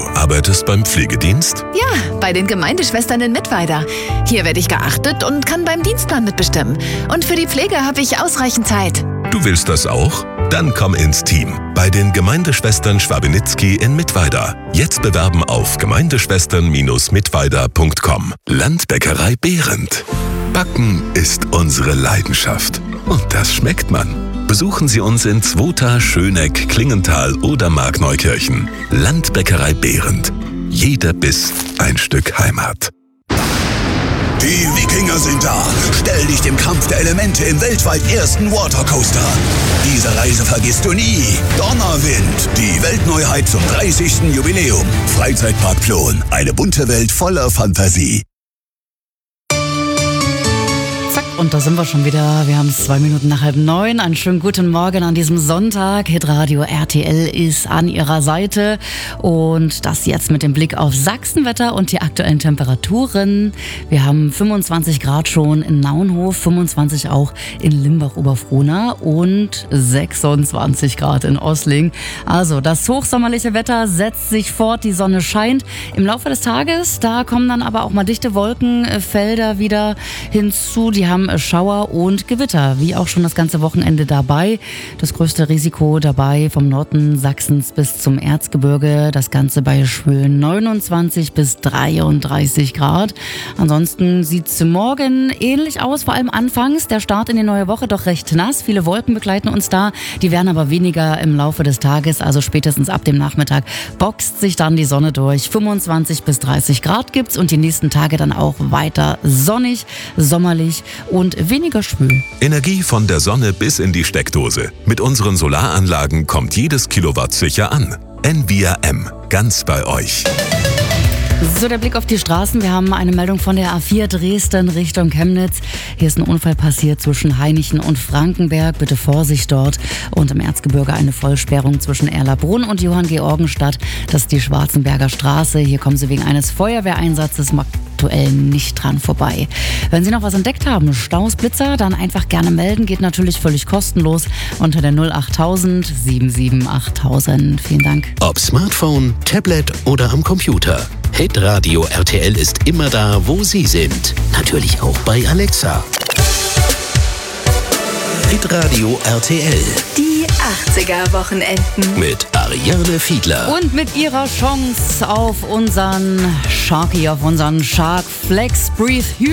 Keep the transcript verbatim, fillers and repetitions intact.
arbeitest beim Pflegedienst? Ja, bei den Gemeindeschwestern in Mittweida. Hier werde ich geachtet und kann beim Dienstplan mitbestimmen. Und für die Pflege habe ich ausreichend Zeit. Du willst das auch? Dann komm ins Team bei den Gemeindeschwestern Schwabenitzky in Mittweida. Jetzt bewerben auf gemeindeschwestern mittweida punkt com. Landbäckerei Behrendt. Backen ist unsere Leidenschaft. Und das schmeckt man. Besuchen Sie uns in Zwota, Schöneck, Klingenthal oder Markneukirchen. Landbäckerei Behrendt. Jeder Biss ein Stück Heimat. Die Wikinger sind da. Stell dich dem Kampf der Elemente im weltweit ersten Watercoaster. Diese Reise vergisst du nie. Donnerwind, die Weltneuheit zum dreißigsten Jubiläum. Freizeitpark Plon, eine bunte Welt voller Fantasie. Und da sind wir schon wieder. Wir haben es zwei Minuten nach halb neun. Einen schönen guten Morgen an diesem Sonntag. Hitradio R T L ist an Ihrer Seite. Und das jetzt mit dem Blick auf Sachsenwetter und die aktuellen Temperaturen. Wir haben fünfundzwanzig Grad schon in Naunhof, fünfundzwanzig auch in Limbach-Oberfrohna und sechsundzwanzig Grad in Ossling. Also das hochsommerliche Wetter setzt sich fort, die Sonne scheint. Im Laufe des Tages, da kommen dann aber auch mal dichte Wolkenfelder wieder hinzu. Die haben Schauer und Gewitter, wie auch schon das ganze Wochenende dabei. Das größte Risiko dabei vom Norden Sachsens bis zum Erzgebirge. Das Ganze bei schwülen neunundzwanzig bis dreiunddreißig Grad. Ansonsten sieht es morgen ähnlich aus, vor allem anfangs. Der Start in die neue Woche doch recht nass. Viele Wolken begleiten uns da. Die werden aber weniger im Laufe des Tages, also spätestens ab dem Nachmittag boxt sich dann die Sonne durch. fünfundzwanzig bis dreißig Grad gibt's und die nächsten Tage dann auch weiter sonnig, sommerlich und weniger schwül. Energie von der Sonne bis in die Steckdose. Mit unseren Solaranlagen kommt jedes Kilowatt sicher an. N V R M, ganz bei euch. So, der Blick auf die Straßen. Wir haben eine Meldung von der A vier Dresden Richtung Chemnitz. Hier ist ein Unfall passiert zwischen Hainichen und Frankenberg. Bitte Vorsicht dort. Und im Erzgebirge eine Vollsperrung zwischen Erlabrunn und Johanngeorgenstadt. Das ist die Schwarzenberger Straße. Hier kommen Sie wegen eines Feuerwehreinsatzes aktuell nicht dran vorbei. Wenn Sie noch was entdeckt haben, Staus, Blitzer, dann einfach gerne melden. Geht natürlich völlig kostenlos unter der null achttausend siebenundsiebzig achttausend. Vielen Dank. Ob Smartphone, Tablet oder am Computer. Hitradio R T L ist immer da, wo Sie sind. Natürlich auch bei Alexa. Hitradio R T L. Die achtziger-Wochenenden. Mit Ariane Fiedler. Und mit ihrer Chance auf unseren Sharky, auf unseren Shark Flex Breathe